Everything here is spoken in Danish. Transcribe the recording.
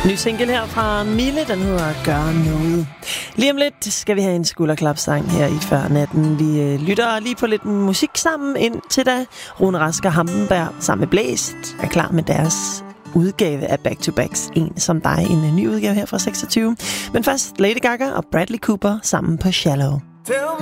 Ny single her fra Mille, den hedder Gør Noget. Lige om lidt skal vi have en skulderklapsang her i Før Natten. Vi lytter lige på lidt musik sammen indtil da. Rune Rask og Hampenberg sammen med Blæst er klar med deres udgave af Back to Backs. En som dig, en ny udgave her fra 26. Men først Lady Gaga og Bradley Cooper sammen på Shallow. Tell